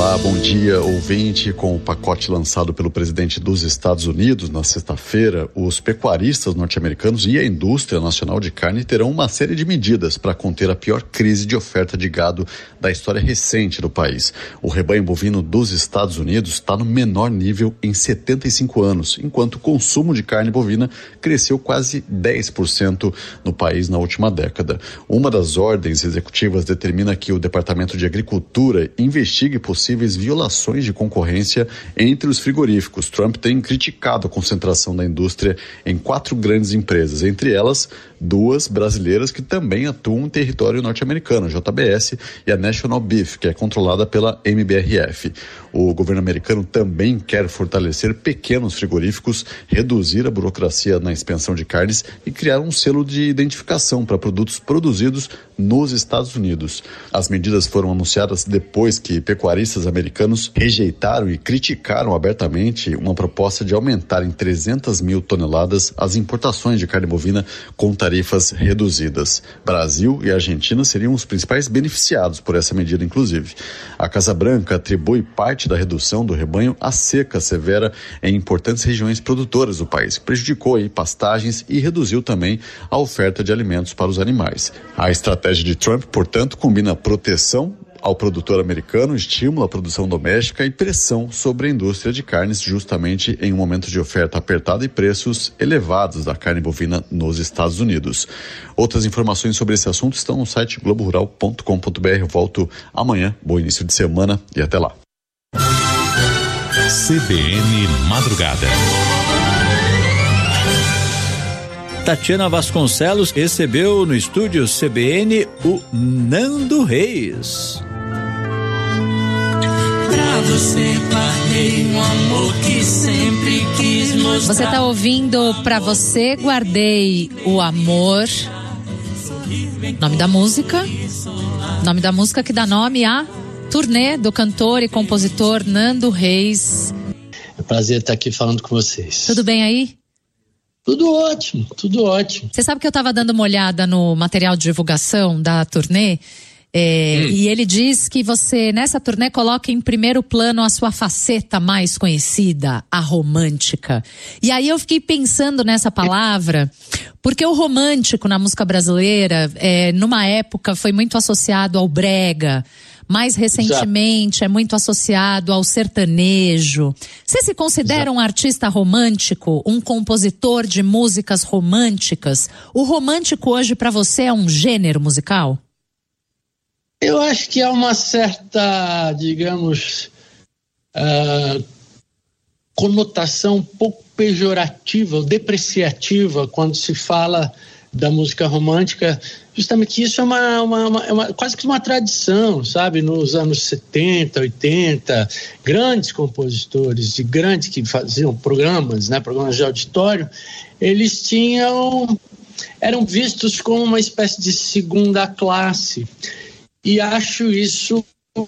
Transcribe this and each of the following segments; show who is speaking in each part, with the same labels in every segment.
Speaker 1: Olá, bom dia, ouvinte. Com o pacote lançado pelo presidente dos Estados Unidos na sexta-feira, os pecuaristas norte-americanos e a indústria nacional de carne terão uma série de medidas para conter a pior crise de oferta de gado da história recente do país. O rebanho bovino dos Estados Unidos está no menor nível em 75 anos, enquanto o consumo de carne bovina cresceu quase 10% no país na última década. Uma das ordens executivas determina que o Departamento de Agricultura investigue possíveis violações de concorrência entre os frigoríficos. Trump tem criticado a concentração da indústria em 4 grandes empresas, entre elas 2 brasileiras que também atuam em território norte-americano, a JBS e a National Beef, que é controlada pela MBRF. O governo americano também quer fortalecer pequenos frigoríficos, reduzir a burocracia na expensão de carnes e criar um selo de identificação para produtos produzidos nos Estados Unidos. As medidas foram anunciadas depois que pecuaristas americanos rejeitaram e criticaram abertamente uma proposta de aumentar em 300 mil toneladas as importações de carne bovina com tarifas reduzidas. Brasil e Argentina seriam os principais beneficiados por essa medida, inclusive. A Casa Branca atribui parte da redução do rebanho à seca severa em importantes regiões produtoras do país, que prejudicou pastagens e reduziu também a oferta de alimentos para os animais. A estratégia de Trump, portanto, combina proteção ao produtor americano, estímulo à produção doméstica e pressão sobre a indústria de carnes, justamente em um momento de oferta apertada e preços elevados da carne bovina nos Estados Unidos. Outras informações sobre esse assunto estão no site globorural.com.br. Volto amanhã, bom início de semana e até lá.
Speaker 2: CBN Madrugada. Tatiana Vasconcelos recebeu no estúdio CBN o Nando Reis.
Speaker 3: Pra você guardei um amor que sempre quis mostrar.
Speaker 4: Você tá ouvindo Pra Você Guardei o Amor. Nome da música que dá nome à turnê do cantor e compositor Nando Reis.
Speaker 5: É um prazer estar aqui falando com vocês.
Speaker 4: Tudo bem aí?
Speaker 5: Tudo ótimo, tudo ótimo.
Speaker 4: Você sabe que eu estava dando uma olhada no material de divulgação da turnê, e ele diz que você, nessa turnê, coloca em primeiro plano a sua faceta mais conhecida, a romântica. E aí eu fiquei pensando nessa palavra, porque o romântico na música brasileira, numa época, foi muito associado ao brega. Mais recentemente é muito associado ao sertanejo. Você se considera um artista romântico, um compositor de músicas românticas? O romântico hoje para você é um gênero musical?
Speaker 5: Eu acho que há uma certa, digamos, conotação um pouco pejorativa, depreciativa quando se fala da música romântica, justamente que isso é uma quase que uma tradição, sabe? Nos anos 70, 80, grandes compositores e grandes que faziam programas, né? Programas de auditório, eles eram vistos como uma espécie de segunda classe, e acho isso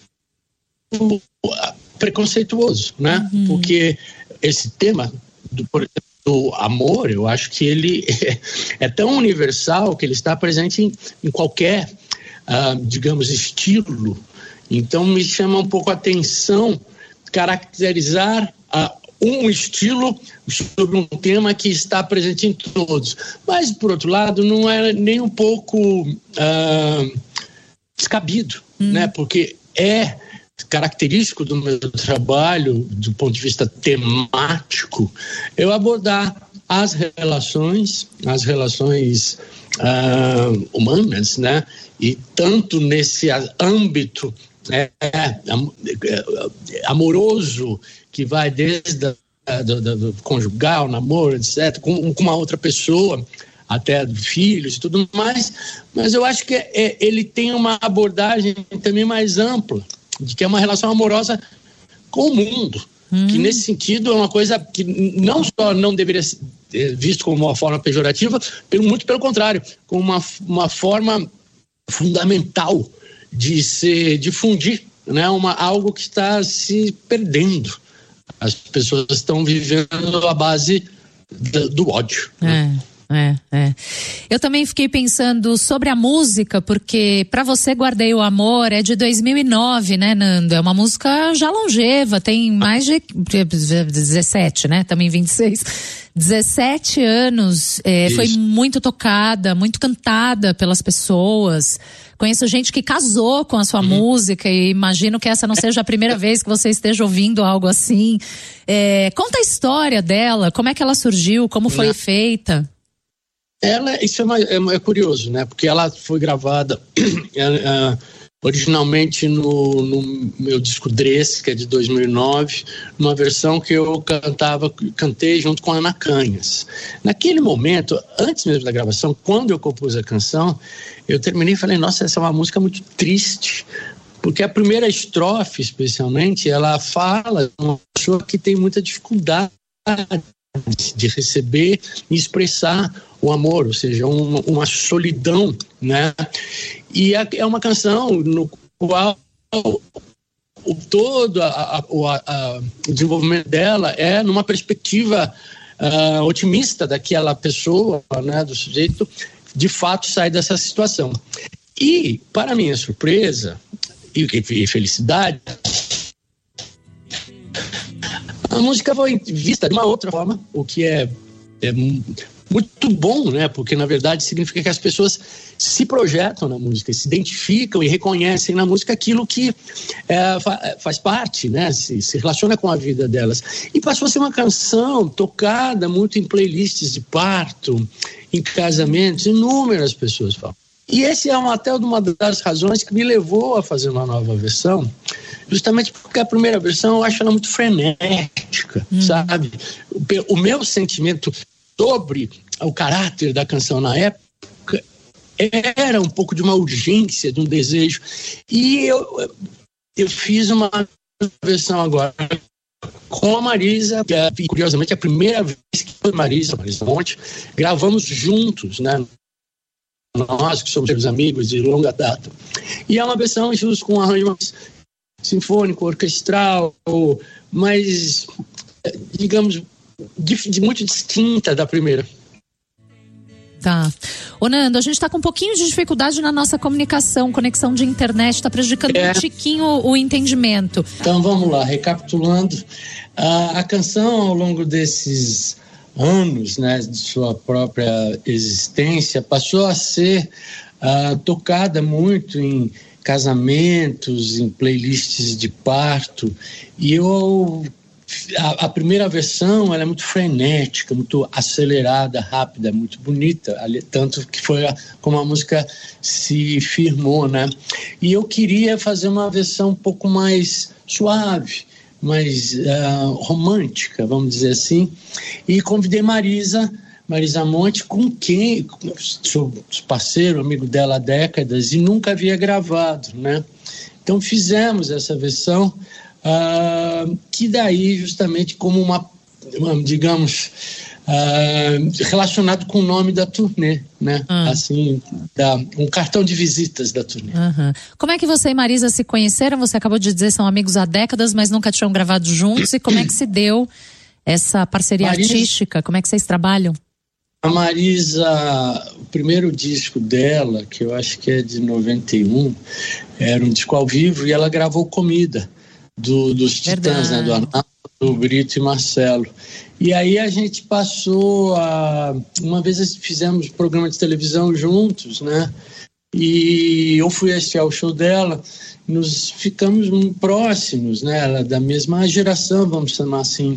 Speaker 5: preconceituoso, né? Porque esse tema por exemplo, do amor, eu acho que ele é tão universal que ele está presente em qualquer, digamos, estilo. Então me chama um pouco a atenção caracterizar um estilo sobre um tema que está presente em todos. Mas, por outro lado, não é nem um pouco descabido, né? Porque é característico do meu trabalho, do ponto de vista temático, eu abordar as relações humanas, né? E tanto nesse âmbito amoroso, que vai desde do conjugal, namoro, etc., com uma outra pessoa, até filhos e tudo mais, mas eu acho que ele tem uma abordagem também mais ampla, de que é uma relação amorosa com o mundo, que nesse sentido é uma coisa que não só não deveria ser visto como uma forma pejorativa, muito pelo contrário, como uma forma fundamental de se difundir, né? Algo que está se perdendo. As pessoas estão vivendo à base do ódio.
Speaker 4: Eu também fiquei pensando sobre a música, porque Pra Você Guardei o Amor é de 2009, né, Nando? É uma música já longeva, tem mais de 17, né? Também 26. 17 anos, foi muito tocada, muito cantada pelas pessoas. Conheço gente que casou com a sua música e imagino que essa não seja a primeira vez que você esteja ouvindo algo assim. Conta a história dela, como é que ela surgiu, como foi feita?
Speaker 5: Isso é curioso, né? Porque ela foi gravada originalmente no meu disco Dress, que é de 2009, numa versão que eu cantei junto com a Ana Canhas. Naquele momento, antes mesmo da gravação, quando eu compus a canção, eu terminei e falei, nossa, essa é uma música muito triste, porque a primeira estrofe, especialmente, ela fala de uma pessoa que tem muita dificuldade de receber e expressar o amor, ou seja, uma solidão, né? E é uma canção no qual todo o desenvolvimento dela é numa perspectiva otimista daquela pessoa, né, do sujeito, de fato sai dessa situação. E, para minha surpresa e felicidade, a música foi vista de uma outra forma, o que é muito bom, né? Porque, na verdade, significa que as pessoas se projetam na música, se identificam e reconhecem na música aquilo que faz parte, né? Se relaciona com a vida delas. E passou a ser uma canção tocada muito em playlists de parto, em casamentos, inúmeras pessoas falam. E esse é até uma das razões que me levou a fazer uma nova versão, justamente porque a primeira versão eu acho ela muito frenética, sabe? O meu sentimento sobre o caráter da canção na época era um pouco de uma urgência, de um desejo. E eu fiz uma versão agora com a Marisa, que é, curiosamente, a primeira vez que foi Marisa Monte, gravamos juntos, né? Nós que somos amigos de longa data. E é uma versão com arranjo sinfônico, orquestral, mas, digamos, muito distinta da primeira.
Speaker 4: Tá. Ô Nando, a gente tá com um pouquinho de dificuldade na nossa conexão de internet, tá prejudicando um tiquinho o entendimento.
Speaker 5: Então vamos lá, recapitulando, a canção ao longo desses anos, né, de sua própria existência, passou a ser tocada muito em casamentos, em playlists de parto, e a primeira versão ela é muito frenética, muito acelerada, rápida, muito bonita, tanto que foi como a música se firmou, né? E eu queria fazer uma versão um pouco mais suave, mais romântica, vamos dizer assim, e convidei Marisa Monte, com quem sou parceiro, amigo dela há décadas e nunca havia gravado, né? Então fizemos essa versão, que daí justamente como uma digamos, relacionado com o nome da turnê, né? Assim, um cartão de visitas da turnê.
Speaker 4: Como é que você e Marisa se conheceram? Você acabou de dizer que são amigos há décadas, mas nunca tinham gravado juntos. E como é que se deu essa parceria artística? Como é que vocês trabalham?
Speaker 5: A Marisa, o primeiro disco dela, que eu acho que é de 91, era um disco ao vivo e ela gravou Comida, dos Titãs, né? Do Arnaldo, do Brito e Marcelo. E aí a gente passou uma vez fizemos programa de televisão juntos, né? E eu fui assistir ao show dela, nos ficamos próximos, né? Ela da mesma geração, vamos chamar assim.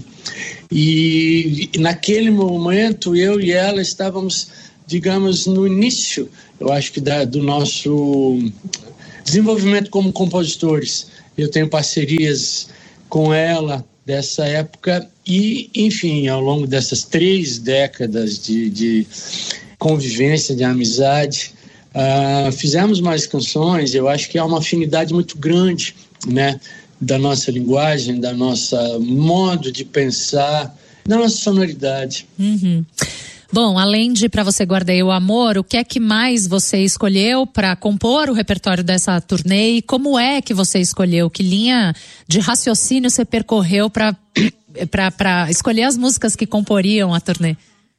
Speaker 5: E naquele momento eu e ela estávamos, digamos, no início, eu acho que do nosso desenvolvimento como compositores. Eu tenho parcerias com ela dessa época e, enfim, ao longo dessas 3 décadas de convivência, de amizade, fizemos mais canções. Eu acho que há uma afinidade muito grande, né, da nossa linguagem, da nossa modo de pensar, da nossa sonoridade.
Speaker 4: Bom, além de Pra Você Guardei o Amor, o que é que mais você escolheu para compor o repertório dessa turnê e como é que você escolheu? Que linha de raciocínio você percorreu para escolher as músicas que comporiam a turnê?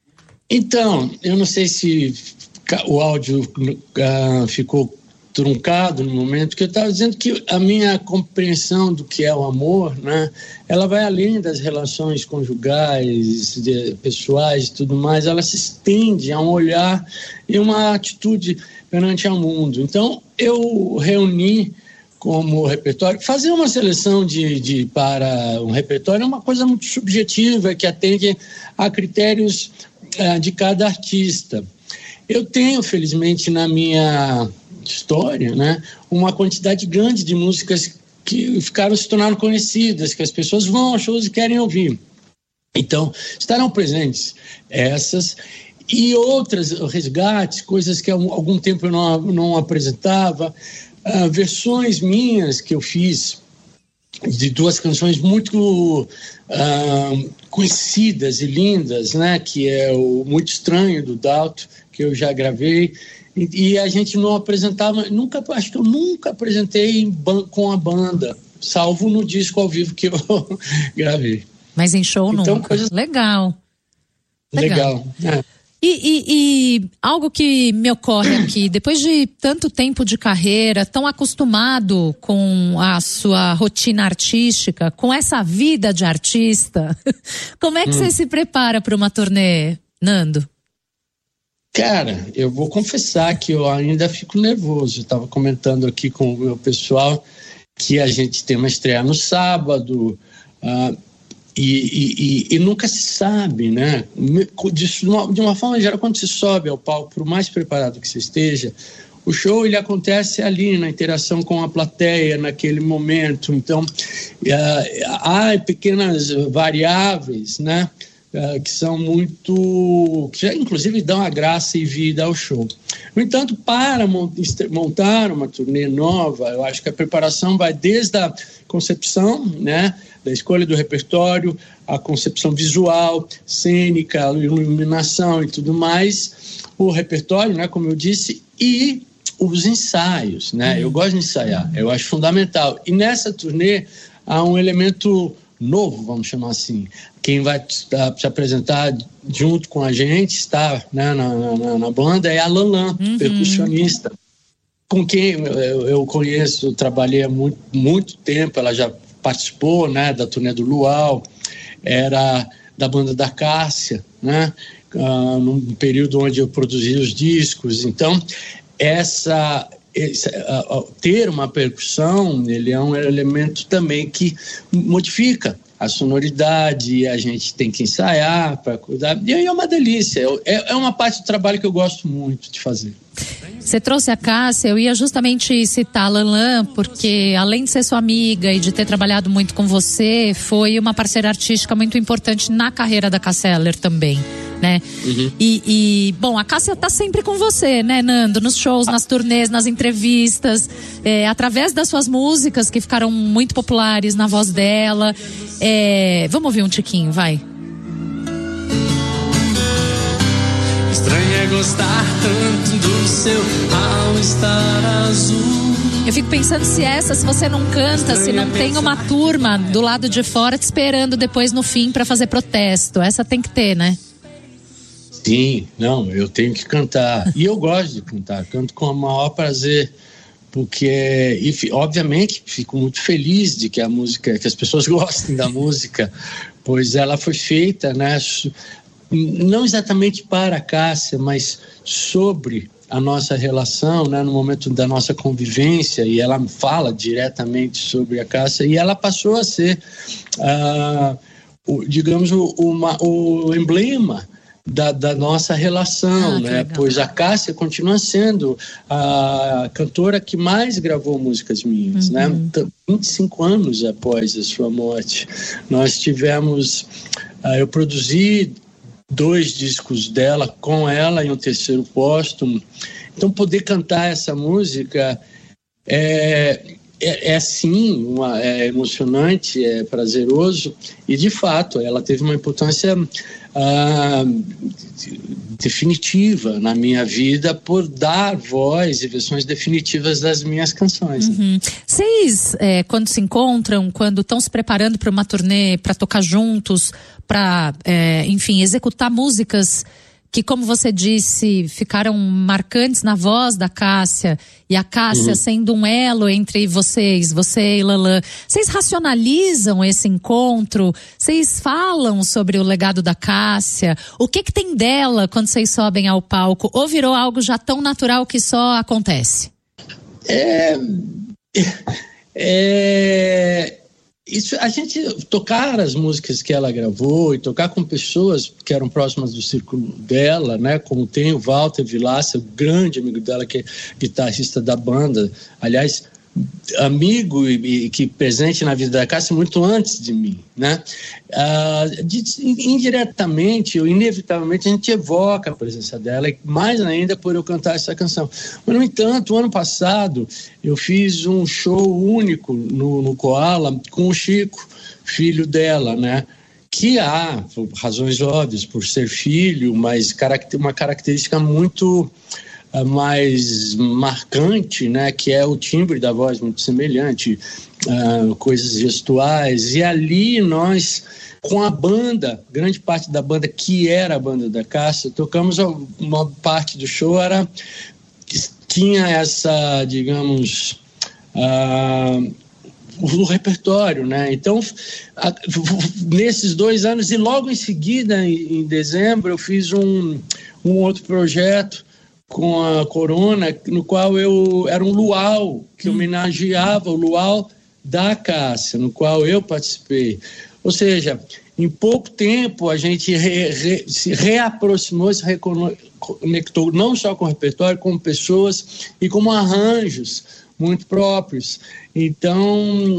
Speaker 5: Então, eu não sei se o áudio ficou truncado no momento, que eu estava dizendo que a minha compreensão do que é o amor, né, ela vai além das relações conjugais, pessoais e tudo mais, ela se estende a um olhar e uma atitude perante ao mundo. Então, eu reuni como repertório, fazer uma seleção para um repertório é uma coisa muito subjetiva, que atende a critérios de cada artista. Eu tenho, felizmente, na minha história, né, uma quantidade grande de músicas que se tornaram conhecidas, que as pessoas vão a shows e querem ouvir. Então, estarão presentes essas e outras resgates, coisas que há algum tempo eu não apresentava, versões minhas que eu fiz de 2 canções muito conhecidas e lindas, né, que é o Muito Estranho, do Dalto, que eu já gravei, e a gente não apresentava, acho que eu nunca apresentei com a banda, salvo no disco ao vivo que eu gravei.
Speaker 4: Mas em show então, nunca. Legal.
Speaker 5: É.
Speaker 4: E algo que me ocorre aqui, depois de tanto tempo de carreira, tão acostumado com a sua rotina artística, com essa vida de artista, como é que você se prepara para uma turnê, Nando?
Speaker 5: Cara, eu vou confessar que eu ainda fico nervoso. Eu estava comentando aqui com o meu pessoal que a gente tem uma estreia no sábado, e nunca se sabe, né? De uma forma geral, quando se sobe ao palco, por mais preparado que você esteja, o show ele acontece ali, na interação com a plateia, naquele momento. Então, há pequenas variáveis, né? Que são que já, inclusive, dão a graça e vida ao show. No entanto, para montar uma turnê nova, eu acho que a preparação vai desde a concepção, né, da escolha do repertório, a concepção visual, cênica, a iluminação e tudo mais, o repertório, né, como eu disse, e os ensaios, né? Eu gosto de ensaiar, eu acho fundamental. E nessa turnê há um elemento novo, vamos chamar assim. Quem vai se apresentar junto com a gente, está, né, na banda, é a Lanlan, percussionista, com quem eu conheço, trabalhei há muito tempo. Ela já participou, né, da turnê do Luau, era da banda da Cássia, né, num período onde eu produzia os discos. Então, ter uma percussão, ele é um elemento também que modifica a sonoridade, a gente tem que ensaiar para cuidar, e aí é uma delícia, é uma parte do trabalho que eu gosto muito de fazer.
Speaker 4: Você trouxe a Cássia, eu ia justamente citar a Lanlan, porque além de ser sua amiga e de ter trabalhado muito com você, foi uma parceira artística muito importante na carreira da Cássia Eller também, né? Bom, a Cássia tá sempre com você, né, Nando? Nos shows, nas turnês, nas entrevistas, através das suas músicas que ficaram muito populares na voz dela. Vamos ouvir um tiquinho, vai.
Speaker 3: Estranho é gostar tanto do seu all-star azul.
Speaker 4: Eu fico pensando se você não canta, se não tem uma turma do lado de fora te esperando depois no fim para fazer protesto. Essa tem que ter, né?
Speaker 5: Sim, não, eu tenho que cantar. E eu gosto de cantar, canto com o maior prazer, porque, obviamente, fico muito feliz de que a música, que as pessoas gostem da música, pois ela foi feita, né, não exatamente para a Cássia, mas sobre a nossa relação, né, no momento da nossa convivência, e ela fala diretamente sobre a Cássia, e ela passou a ser, digamos, o emblema da nossa relação, né? Pois a Cássia continua sendo a cantora que mais gravou músicas minhas, né? 25 anos após a sua morte. Nós tivemos, eu produzi 2 discos dela com ela e um terceiro póstumo. Então, poder cantar essa música sim, é emocionante, é prazeroso, e de fato ela teve uma importância definitiva na minha vida por dar voz e versões definitivas das minhas canções.
Speaker 4: Vocês, quando se encontram, quando estão se preparando para uma turnê, para tocar juntos, para, enfim, executar músicas que, como você disse, ficaram marcantes na voz da Cássia, e a Cássia sendo um elo entre você e Lalan. Vocês racionalizam esse encontro? Vocês falam sobre o legado da Cássia? O que tem dela quando vocês sobem ao palco? Ou virou algo já tão natural que só acontece?
Speaker 5: Isso, a gente tocar as músicas que ela gravou e tocar com pessoas que eram próximas do círculo dela, né? Como tem o Walter Villaça, o grande amigo dela, que é guitarrista da banda, aliás, amigo e que presente na vida da Cássia muito antes de mim, né? Indiretamente ou inevitavelmente a gente evoca a presença dela, e mais ainda por eu cantar essa canção. Mas, no entanto, o ano passado eu fiz um show único no Koala com o Chico, filho dela, né? Que há, por razões óbvias, por ser filho, mas uma característica muito mais marcante, né, que é o timbre da voz muito semelhante, coisas gestuais, e ali nós, com a banda, grande parte da banda que era a banda da Cássia, tocamos uma parte do show, tinha essa, digamos, o repertório, né? Então, nesses 2 anos, e logo em seguida, em dezembro, eu fiz um outro projeto com a Corona, no qual era um luau, que homenageava o luau da Cássia, no qual eu participei. Ou seja, em pouco tempo a gente se reaproximou, se reconectou não só com o repertório, como pessoas e como arranjos muito próprios. Então,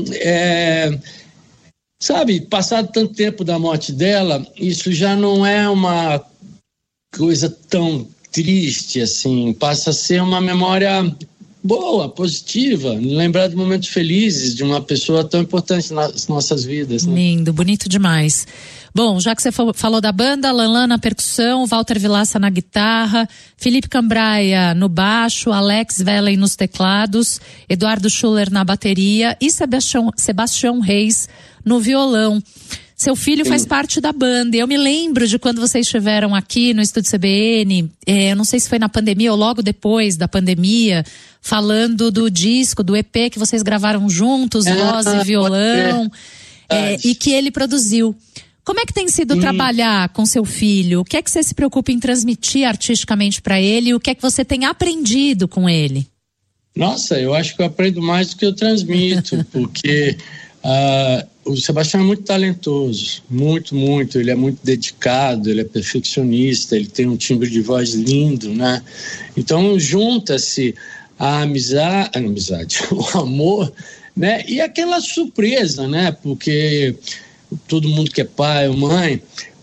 Speaker 5: sabe, passado tanto tempo da morte dela, isso já não é uma coisa tão triste, assim, passa a ser uma memória boa, positiva, lembrar de momentos felizes de uma pessoa tão importante nas nossas vidas, né?
Speaker 4: Lindo, bonito demais. Bom, já que você falou da banda, Lalan na percussão, Walter Villaça na guitarra, Felipe Cambraia no baixo, Alex Velen nos teclados, Eduardo Schuller na bateria e Sebastião Reis no violão. Seu filho faz parte da banda. Eu me lembro de quando vocês estiveram aqui no Estúdio CBN, eu não sei se foi na pandemia ou logo depois da pandemia, falando do disco, do EP que vocês gravaram juntos, voz e violão, e que ele produziu. Como é que tem sido trabalhar com seu filho? O que é que você se preocupa em transmitir artisticamente para ele? E o que é que você tem aprendido com ele?
Speaker 5: Nossa, eu acho que eu aprendo mais do que eu transmito, porque o Sebastião é muito talentoso, muito, muito. Ele é muito dedicado, ele é perfeccionista, ele tem um timbre de voz lindo, né? Então, junta-se a amizade, o amor, né? E aquela surpresa, né? Porque todo mundo que é pai ou mãe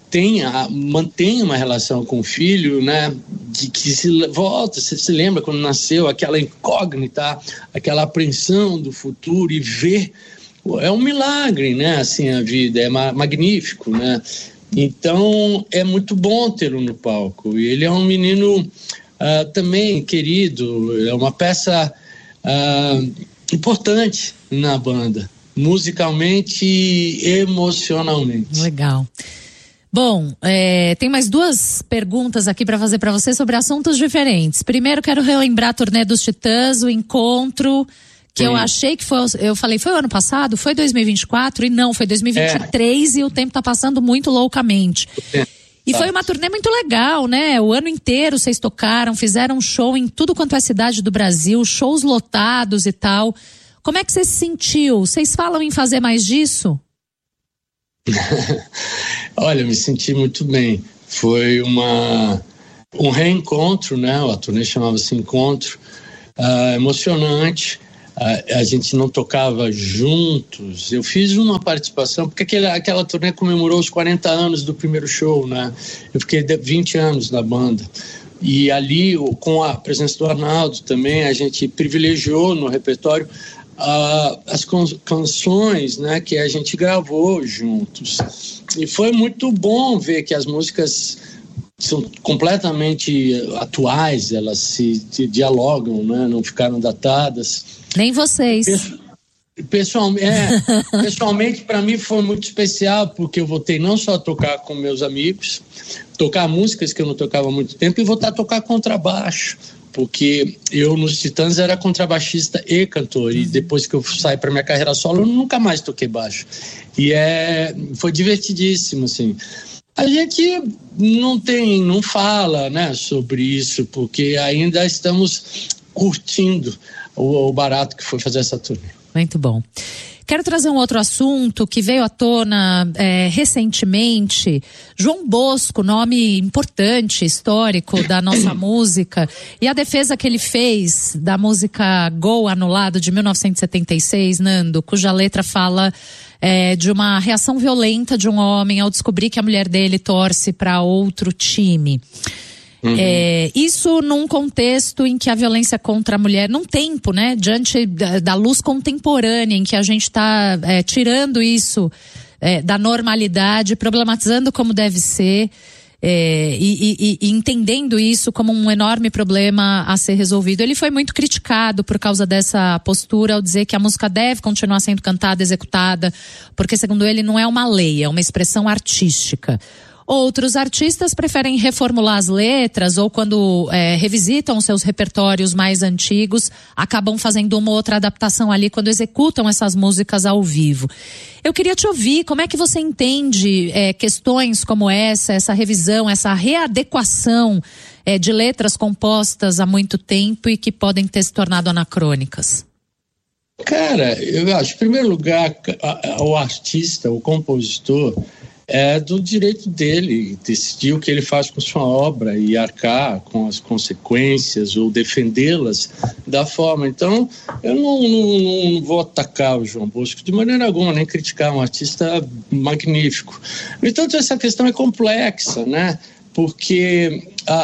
Speaker 5: mantém uma relação com o filho, né? De que você se lembra quando nasceu, aquela incógnita, aquela apreensão do futuro, e ver. É um milagre, né? Assim, a vida é magnífico, né? Então, é muito bom tê-lo no palco. E ele é um menino também querido, é uma peça importante na banda, musicalmente e emocionalmente.
Speaker 4: Legal. Bom, tem mais 2 perguntas aqui para fazer para você sobre assuntos diferentes. Primeiro, quero relembrar a turnê dos Titãs, o encontro que eu achei que foi, eu falei, foi o ano passado? Foi 2024? E não, foi 2023 e o tempo tá passando muito loucamente. E foi uma turnê muito legal, né? O ano inteiro vocês tocaram, fizeram show em tudo quanto é cidade do Brasil, shows lotados e tal. Como é que você se sentiu? Vocês falam em fazer mais disso?
Speaker 5: Olha, eu me senti muito bem. Foi um reencontro, né? A turnê chamava-se Encontro, emocionante. A gente não tocava juntos. Eu fiz uma participação, porque aquela turnê comemorou os 40 anos do primeiro show, né? Eu fiquei 20 anos na banda. E ali, com a presença do Arnaldo também, a gente privilegiou no repertório as canções, né, que a gente gravou juntos. E foi muito bom ver que as músicas são completamente atuais, elas se dialogam, né, não ficaram datadas.
Speaker 4: Nem vocês.
Speaker 5: Pessoalmente, para mim foi muito especial, porque eu voltei não só a tocar com meus amigos, tocar músicas que eu não tocava há muito tempo, e voltar a tocar contrabaixo, porque eu nos Titãs era contrabaixista e cantor, e depois que eu saí para minha carreira solo, eu nunca mais toquei baixo. E foi divertidíssimo, assim. A gente não fala, né, sobre isso, porque ainda estamos curtindo o barato que foi fazer essa turnê.
Speaker 4: Muito bom. Quero trazer um outro assunto que veio à tona recentemente. João Bosco, nome importante, histórico da nossa música, e a defesa que ele fez da música Gol Anulado de 1976, Nando, cuja letra fala de uma reação violenta de um homem ao descobrir que a mulher dele torce para outro time. Isso num contexto em que a violência contra a mulher, num tempo, né, diante da luz contemporânea, em que a gente está tirando isso da normalidade, problematizando como deve ser, e entendendo isso como um enorme problema a ser resolvido. Ele foi muito criticado por causa dessa postura, ao dizer que a música deve continuar sendo cantada, executada, porque, segundo ele, não é uma lei, é uma expressão artística. Outros artistas preferem reformular as letras, ou quando revisitam seus repertórios mais antigos, acabam fazendo uma outra adaptação ali quando executam essas músicas ao vivo. Eu queria te ouvir, como é que você entende questões como essa revisão, essa readequação de letras compostas há muito tempo e que podem ter se tornado anacrônicas?
Speaker 5: Cara, eu acho, em primeiro lugar, o artista, o compositor, é do direito dele decidir o que ele faz com sua obra e arcar com as consequências ou defendê-las da forma. Então, eu não vou atacar o João Bosco de maneira alguma, nem criticar um artista magnífico. No entanto, essa questão é complexa, né? Porque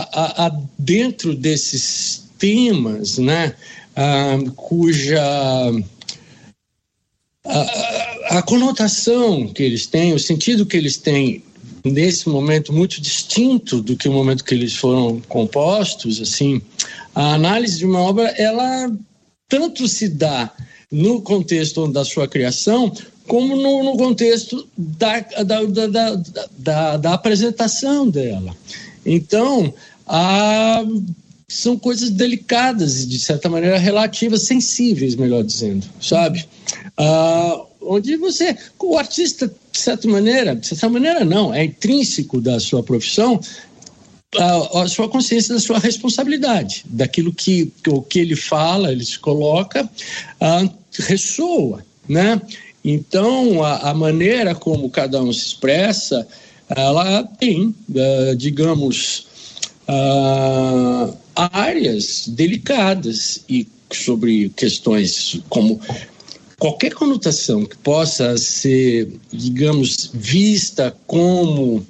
Speaker 5: dentro desses temas, né, cuja a conotação que eles têm, o sentido que eles têm nesse momento muito distinto do que o momento que eles foram compostos, assim, a análise de uma obra, ela tanto se dá no contexto da sua criação, como no contexto da apresentação dela. Então, são coisas delicadas, de certa maneira relativas, sensíveis, melhor dizendo, sabe? Onde o artista, de certa maneira não, é intrínseco da sua profissão, a sua consciência da sua responsabilidade, daquilo que ele fala, ele se coloca, ressoa, né? Então, a maneira como cada um se expressa, ela tem, digamos, áreas delicadas e sobre questões como qualquer conotação que possa ser, digamos, vista como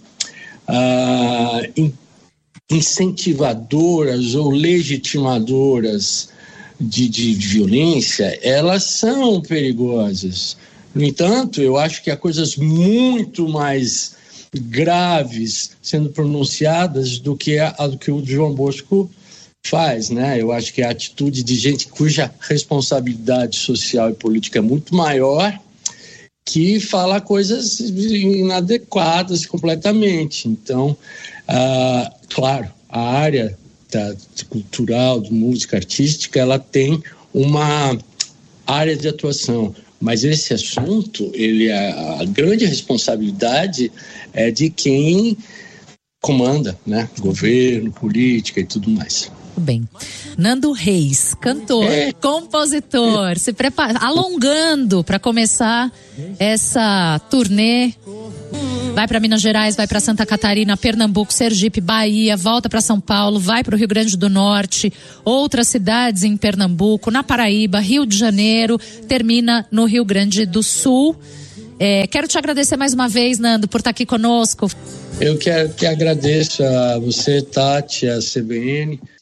Speaker 5: incentivadoras ou legitimadoras de violência, elas são perigosas. No entanto, eu acho que há coisas muito mais graves sendo pronunciadas do que o João Bosco faz, né? Eu acho que a atitude de gente cuja responsabilidade social e política é muito maior, que fala coisas inadequadas completamente. Então, claro, a área cultural, de música artística, ela tem uma área de atuação, mas esse assunto, a grande responsabilidade é de quem comanda, né? Governo, política e tudo mais.
Speaker 4: Bem, Nando Reis, cantor, compositor, se prepara, alongando para começar essa turnê. Vai para Minas Gerais, vai para Santa Catarina, Pernambuco, Sergipe, Bahia, volta para São Paulo, vai para o Rio Grande do Norte, outras cidades em Pernambuco, na Paraíba, Rio de Janeiro, termina no Rio Grande do Sul. Quero te agradecer mais uma vez, Nando, por estar aqui conosco.
Speaker 5: Eu que agradeço a você, Tati, a CBN.